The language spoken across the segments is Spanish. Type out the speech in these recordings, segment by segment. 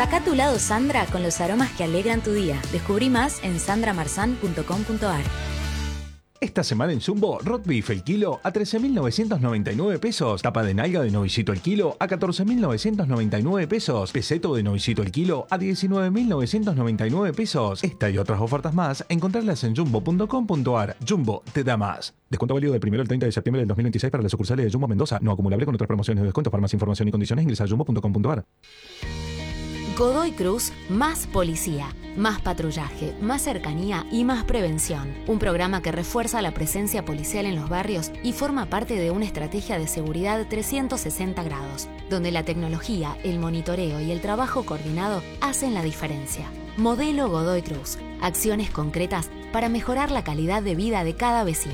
Saca tu lado Sandra con los aromas que alegran tu día. Descubrí más en sandramarzan.com.ar. Esta semana en Jumbo, Roast Beef el kilo a 13.999 pesos. Tapa de nalga de novicito el kilo a 14.999 pesos. Peseto de novicito el kilo a 19.999 pesos. Esta y otras ofertas más, encontrarlas en jumbo.com.ar. Jumbo te da más. Descuento válido del 1 al 30 de septiembre del 2026 para las sucursales de Jumbo Mendoza. No acumulable con otras promociones de descuento. Para más información y condiciones ingresa a jumbo.com.ar. Godoy Cruz, más policía, más patrullaje, más cercanía y más prevención. Un programa que refuerza la presencia policial en los barrios y forma parte de una estrategia de seguridad 360 grados, donde la tecnología, el monitoreo y el trabajo coordinado hacen la diferencia. Modelo Godoy Cruz. Acciones concretas para mejorar la calidad de vida de cada vecino.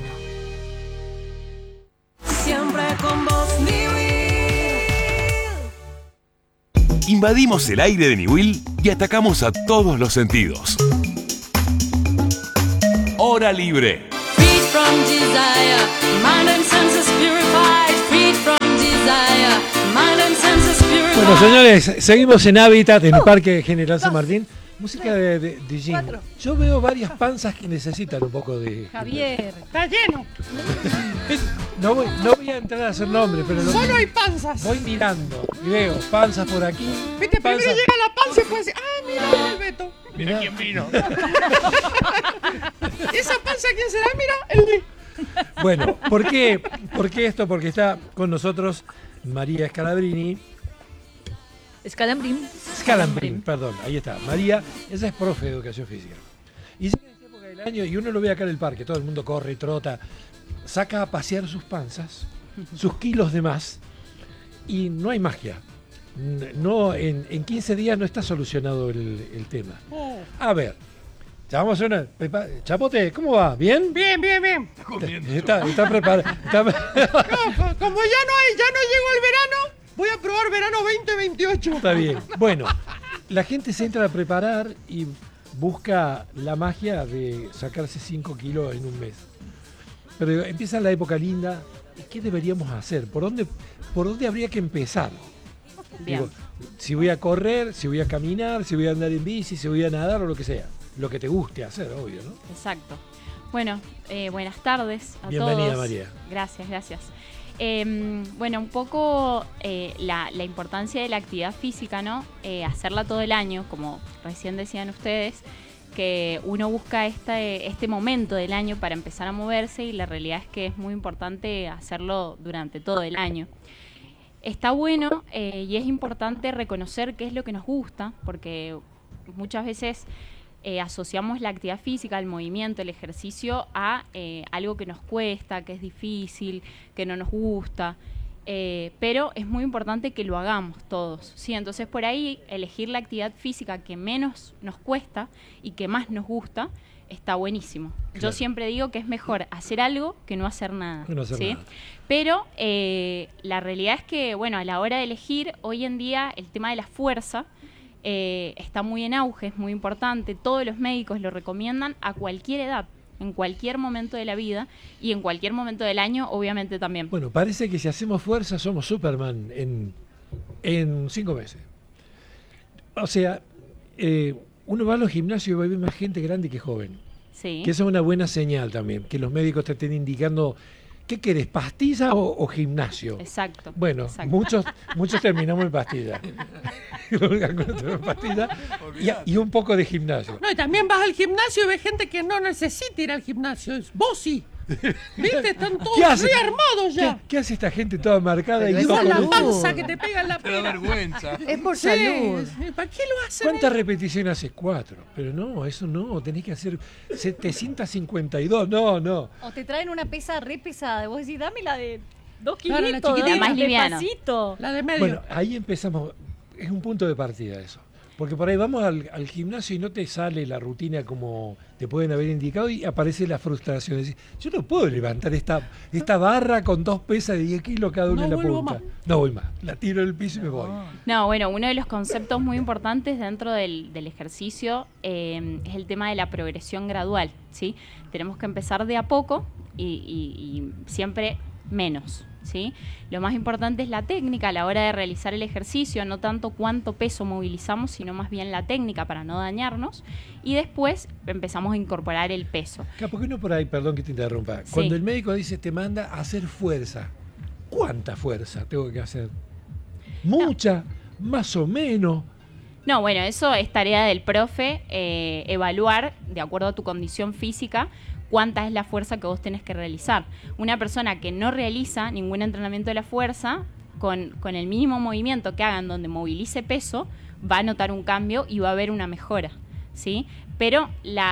Siempre con vos, Niwi. Invadimos el aire de Niwil y atacamos a todos los sentidos. Hora libre. Freed from desire, mind and senses purified. Freed from desire, mind and senses purified. Bueno, señores, seguimos en Hábitat, en el Parque General San Martín. Música de Jim. Yo veo varias panzas que necesitan un poco de... Javier, está lleno. No voy a entrar a hacer nombre, pero... Solo hay panzas. Voy mirando y veo panzas por aquí. Viste, panzas... primero llega la panza y puede decir, ¡ah, mira el Beto! Mira quién vino. ¿Esa panza quién será? Mira, el Luis. Bueno, ¿por qué esto? Porque está con nosotros María Scalabrini. Scalabrini, perdón, ahí está. María, ella es profe de educación física. Y llega esta época del año y uno lo ve acá en el parque, todo el mundo corre y trota, saca a pasear sus panzas, sus kilos de más, y no hay magia. No, en 15 días no está solucionado el tema. A ver, ya vamos a hacer una... Chapote, ¿cómo va? ¿Bien? Bien. Está preparado. Como ya no llegó el verano, voy a probar verano 2028. Está bien. Bueno, la gente se entra a preparar y busca la magia de sacarse 5 kilos en un mes. Pero empieza la época linda. ¿Qué deberíamos hacer? ¿Por dónde habría que empezar? Bien. Digo, si voy a correr, si voy a caminar, si voy a andar en bici, si voy a nadar o lo que sea. Lo que te guste hacer, obvio, ¿no? Exacto. Bueno, buenas tardes a Bienvenida, todos. María. Gracias. Bueno, un poco la importancia de la actividad física, ¿no? Hacerla todo el año, como recién decían ustedes, que uno busca este momento del año para empezar a moverse y la realidad es que es muy importante hacerlo durante todo el año. Está bueno y es importante reconocer qué es lo que nos gusta, porque muchas veces asociamos la actividad física, el movimiento, el ejercicio a algo que nos cuesta, que es difícil, que no nos gusta, pero es muy importante que lo hagamos todos, ¿sí? Entonces por ahí elegir la actividad física que menos nos cuesta y que más nos gusta está buenísimo. Claro. Yo siempre digo que es mejor hacer algo que no hacer nada, ¿sí? Pero la realidad es que, bueno, a la hora de elegir, hoy en día el tema de la fuerza está muy en auge, es muy importante. Todos los médicos lo recomiendan a cualquier edad, en cualquier momento de la vida y en cualquier momento del año, obviamente también. Bueno, parece que si hacemos fuerza somos Superman en 5 meses. O sea, uno va a los gimnasios y ve más gente grande que joven. Sí. Que esa es una buena señal también, que los médicos te estén indicando, ¿qué querés, pastilla o gimnasio? Exacto. Bueno, exacto. Muchos terminamos en pastilla. y un poco de gimnasio. No, y también vas al gimnasio y ves gente que no necesita ir al gimnasio. Vos sí. ¿Viste? Están todos muy armados ya. ¿Qué hace esta gente toda marcada? Pero y esa es la con panza que te pega en la pera. Da vergüenza. Es por salud. ¿Para qué lo hacen? ¿Cuántas repeticiones haces? 4. Pero no, eso no. Tenés que hacer 752. No. O te traen una pesa re pesada. Vos decís, dame la de 2 Claro, kilitos. la más liviana. La de medio. Bueno, ahí empezamos. Es un punto de partida eso. Porque por ahí vamos al gimnasio y no te sale la rutina como te pueden haber indicado y aparece la frustración. Decís, yo no puedo levantar esta barra con 2 pesas de 10 kilos cada una en la punta. No voy más. La tiro del piso y me voy. No, bueno, uno de los conceptos muy importantes dentro del ejercicio es el tema de la progresión gradual, ¿sí? Tenemos que empezar de a poco y siempre menos. ¿sí? Lo más importante es la técnica a la hora de realizar el ejercicio, no tanto cuánto peso movilizamos, sino más bien la técnica para no dañarnos. Y después empezamos a incorporar el peso. ¿Por qué no por ahí, perdón que te interrumpa? Sí. Cuando el médico dice te manda a hacer fuerza, ¿cuánta fuerza tengo que hacer? ¿Mucha? ¿Más o menos? No, bueno, eso es tarea del profe, evaluar, de acuerdo a tu condición física, cuánta es la fuerza que vos tenés que realizar. Una persona que no realiza ningún entrenamiento de la fuerza, con el mínimo movimiento que hagan donde movilice peso, va a notar un cambio y va a haber una mejora, ¿sí? Pero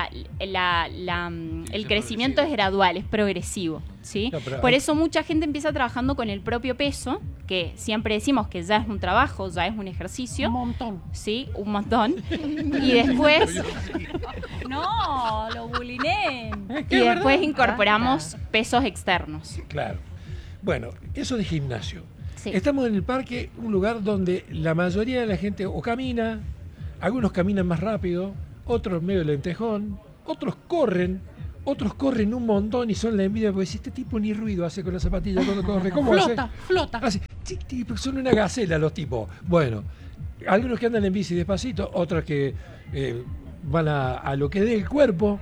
el crecimiento es gradual, es progresivo, ¿sí? No, por eso mucha gente empieza trabajando con el propio peso, que siempre decimos que ya es un trabajo, ya es un ejercicio. Un montón. Sí, un montón. Y después... No, lo buliné. Y después incorporamos pesos externos. Claro. Bueno, eso de gimnasio. Sí. Estamos en el parque, un lugar donde la mayoría de la gente o camina, algunos caminan más rápido, otros medio lentejón, otros corren un montón y son la envidia porque si este tipo ni ruido hace con la zapatilla cuando corre, ¿cómo hace? Flota. Hace tic, tic, porque son una gacela los tipos. Bueno, algunos que andan en bici despacito, otros que van a lo que dé el cuerpo.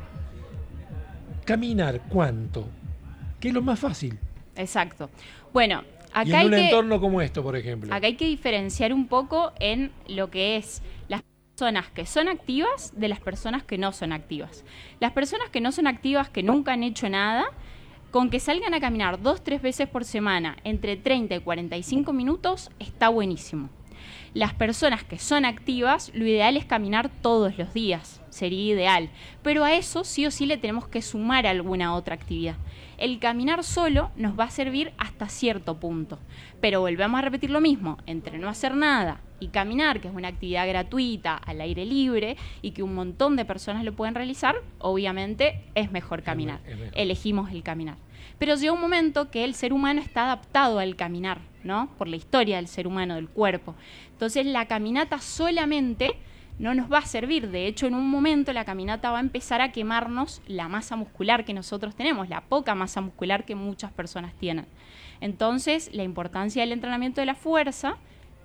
Caminar, ¿cuánto? ¿Qué es lo más fácil? Exacto. Bueno, Y acá en un hay entorno como esto, por ejemplo. acá hay que diferenciar un poco en lo que es las personas que son activas de las personas que no son activas. Las personas que no son activas, que nunca han hecho nada, con que salgan a caminar 2-3 veces por semana, entre 30 y 45 minutos, está buenísimo. Las personas que son activas, lo ideal es caminar todos los días, sería ideal. Pero a eso sí o sí le tenemos que sumar alguna otra actividad. El caminar solo nos va a servir hasta cierto punto. Pero volvemos a repetir lo mismo, entre no hacer nada y caminar, que es una actividad gratuita, al aire libre, y que un montón de personas lo pueden realizar, obviamente es mejor caminar. Es mejor. Elegimos el caminar. Pero llega un momento que el ser humano está adaptado al caminar, ¿no? Por la historia del ser humano, del cuerpo. Entonces la caminata solamente no nos va a servir. De hecho, en un momento la caminata va a empezar a quemarnos la masa muscular que nosotros tenemos, la poca masa muscular que muchas personas tienen. Entonces, la importancia del entrenamiento de la fuerza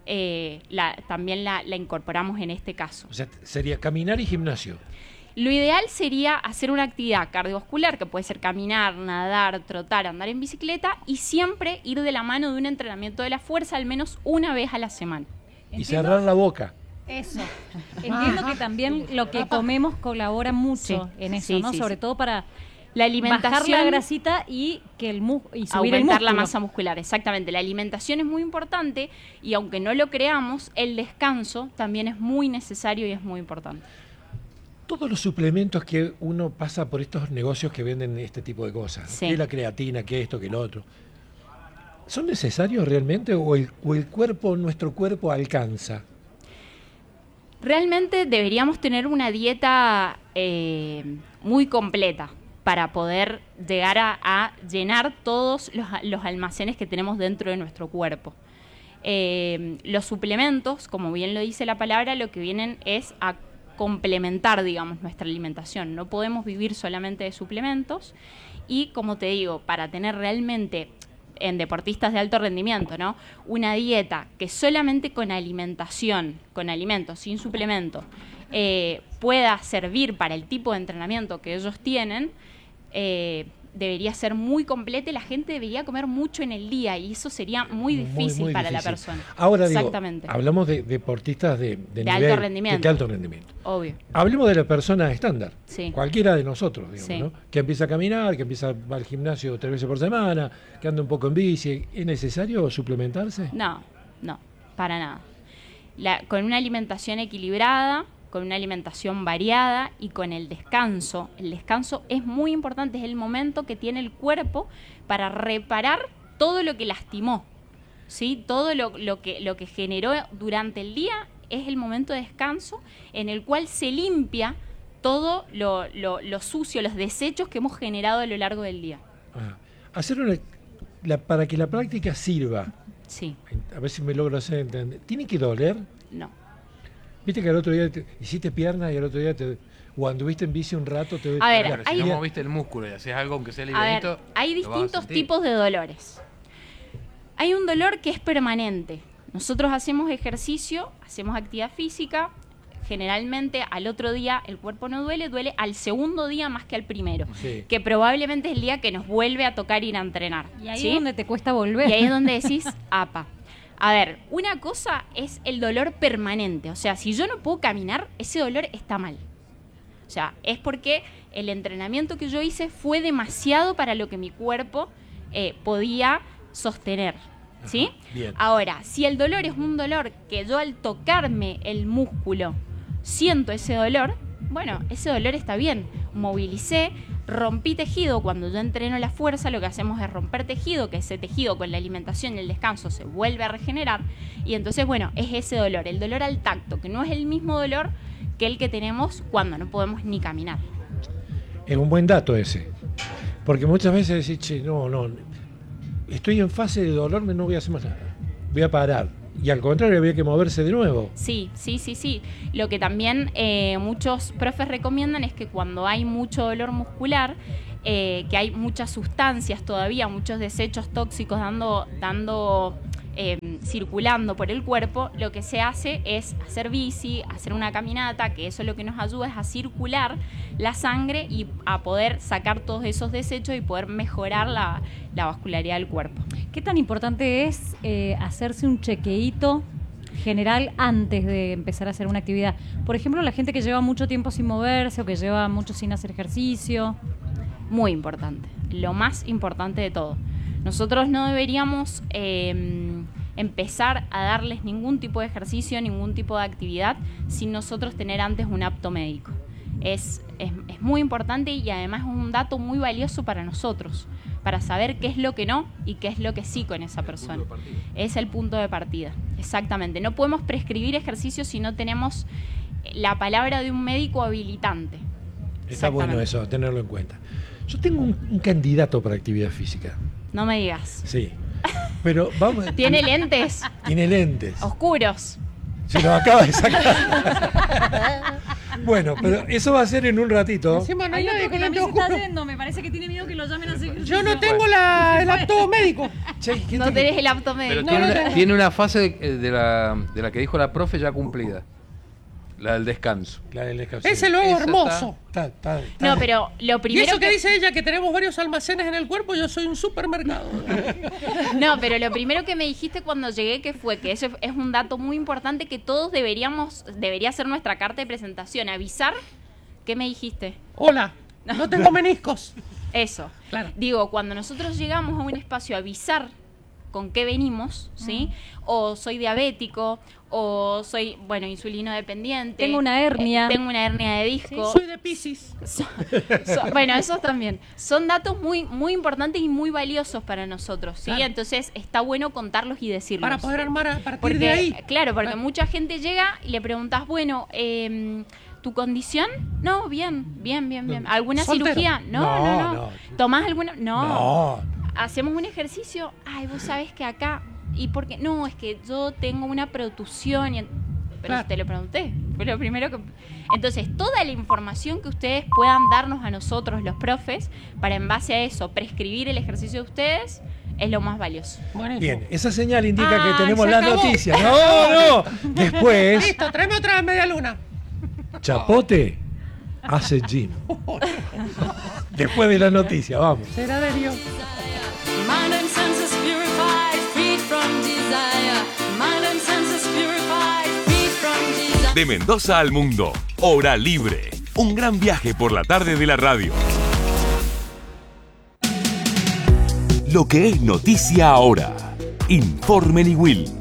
también la incorporamos en este caso. O sea, sería caminar y gimnasio. Lo ideal sería hacer una actividad cardiovascular, que puede ser caminar, nadar, trotar, andar en bicicleta, y siempre ir de la mano de un entrenamiento de la fuerza al menos una vez a la semana. Y cerrar la boca. Eso. Entiendo que también lo que comemos colabora mucho Sí, en eso, sí, ¿no? sí, Sobre sí. todo para La bajar alimentación, la grasita y que y subir el aumentar la músculo. masa muscular, exactamente. La alimentación es muy importante y aunque no lo creamos, el descanso también es muy necesario y es muy importante. Todos los suplementos que uno pasa por estos negocios que venden este tipo de cosas, Sí. que la creatina, que esto, que lo otro, ¿son necesarios realmente o el cuerpo, nuestro cuerpo alcanza? Realmente deberíamos tener una dieta muy completa para poder llegar a llenar todos los almacenes que tenemos dentro de nuestro cuerpo. Los suplementos, como bien lo dice la palabra, lo que vienen es a complementar, digamos, nuestra alimentación. No podemos vivir solamente de suplementos y, como te digo, para tener realmente en deportistas de alto rendimiento, ¿no? Una dieta que solamente con alimentación, con alimentos, sin suplemento, pueda servir para el tipo de entrenamiento que ellos tienen, debería ser muy completa y la gente debería comer mucho en el día y eso sería muy difícil muy para la difícil. persona. Ahora digo, Exactamente. hablamos de deportistas de nivel, alto rendimiento. de alto rendimiento. Obvio. Hablemos de la persona estándar, Sí. cualquiera de nosotros, digamos, Sí. ¿no? Que empieza a caminar, que empieza va al gimnasio 3 veces por semana, que anda un poco en bici. ¿Es necesario suplementarse? No, para nada. Con una alimentación equilibrada, con una alimentación variada y con el descanso. El descanso es muy importante, es el momento que tiene el cuerpo para reparar todo lo que lastimó, ¿sí? Todo lo que generó durante el día es el momento de descanso en el cual se limpia todo lo sucio, los desechos que hemos generado a lo largo del día. Hacer para que la práctica sirva, Sí, a ver si me logro hacer entender, ¿tiene que doler? no. Viste que el otro día hiciste piernas y el otro día o anduviste en bici un rato te A ver, Claro, hay- si no moviste el músculo y haces algo aunque sea A ver, livianito, hay lo vas a distintos sentir. tipos de dolores. Hay un dolor que es permanente. Nosotros hacemos ejercicio, hacemos actividad física, generalmente al otro día el cuerpo no duele, duele al segundo día más que al primero, Sí. que probablemente es el día que nos vuelve a tocar ir a entrenar. Y ahí ¿sí? es donde te cuesta volver. Y ahí es donde decís, apa. A ver, una cosa es el dolor permanente. O sea, si yo no puedo caminar, ese dolor está mal. O sea, es porque el entrenamiento que yo hice fue demasiado para lo que mi cuerpo podía sostener. ¿Sí? Bien. Ahora, si el dolor es un dolor que yo al tocarme el músculo siento ese dolor, bueno, ese dolor está bien. Movilicé, rompí tejido. Cuando yo entreno la fuerza, lo que hacemos es romper tejido, que ese tejido con la alimentación y el descanso se vuelve a regenerar. Y entonces, bueno, es ese dolor, el dolor al tacto, que no es el mismo dolor que el que tenemos cuando no podemos ni caminar. Es un buen dato ese. Porque muchas veces decís, che, no, estoy en fase de dolor, no voy a hacer más nada. Voy a parar. Y al contrario, había que moverse de nuevo. Sí. Lo que también muchos profes recomiendan es que cuando hay mucho dolor muscular, que hay muchas sustancias todavía, muchos desechos tóxicos circulando por el cuerpo, lo que se hace es hacer bici, hacer una caminata, que eso lo que nos ayuda es a circular la sangre y a poder sacar todos esos desechos y poder mejorar la vascularidad del cuerpo. ¿Qué tan importante es hacerse un chequeíto general antes de empezar a hacer una actividad? Por ejemplo, la gente que lleva mucho tiempo sin moverse o que lleva mucho sin hacer ejercicio. Muy importante, lo más importante de todo. Nosotros no deberíamos empezar a darles ningún tipo de ejercicio, ningún tipo de actividad, sin nosotros tener antes un apto médico. Es muy importante y además es un dato muy valioso para nosotros, para saber qué es lo que no y qué es lo que sí con esa persona. Es el punto de partida, exactamente. No podemos prescribir ejercicio si no tenemos la palabra de un médico habilitante. Está bueno eso, tenerlo en cuenta. Yo tengo un candidato para actividad física. No me digas. Sí. Pero vamos. ¿Tiene lentes? Tiene lentes. Oscuros. Se los acaba de sacar. Bueno, pero eso va a ser en un ratito. Encima no hay Hay nadie otro que que le también se tenga está oscuro. yendo, me parece que tiene miedo que lo llamen a hacer ejercicio. Yo no tengo el apto médico. Che, ¿qué No te- tenés el apto Pero médico. tiene una fase de la que dijo la profe ya cumplida. La del descanso. La del descanso. Ese lo hago Esa hermoso. Está. No, pero lo Y primero eso que dice ella, que tenemos varios almacenes en el cuerpo, yo soy un supermercado. No, pero lo primero que me dijiste cuando llegué que fue que eso es un dato muy importante que todos debería ser nuestra carta de presentación, avisar. ¿Qué me dijiste? Hola, no tengo meniscos. Eso. Claro. Digo, cuando nosotros llegamos a un espacio a avisar con qué venimos, ¿sí? O soy diabético, o soy, insulino dependiente. Tengo una hernia. Tengo una hernia de disco. Soy de Piscis. Bueno, esos también. Son datos muy, muy importantes y muy valiosos para nosotros, ¿sí? Claro. Entonces está bueno contarlos y decirlos. Para poder armar a partir Porque, de ahí. claro, porque Claro. mucha gente llega y le preguntas, ¿tu condición? No, bien. ¿Alguna Soltero. cirugía? No. No. ¿Tomás alguna? No. ¿Hacemos un ejercicio? Ay, vos sabés que acá... ¿Y por qué? No, es que yo tengo una protusión. Pero Claro. te lo pregunté. Fue lo primero que... Entonces, toda la información que ustedes puedan darnos a nosotros, los profes, para en base a eso prescribir el ejercicio de ustedes, es lo más valioso. Buenísimo. Bien, esa señal indica Ah, que tenemos se la acabó. noticia. No. Después, Listo, tráeme otra media luna. Chapote hace gym. Después de la noticia, vamos. Será de Dios. Mind and senses purified, freed from desire. Mind and senses purified, freed from desire. De Mendoza al mundo, Hora Libre. Un gran viaje por la tarde de la radio. Lo que es noticia ahora. Informe Niwil.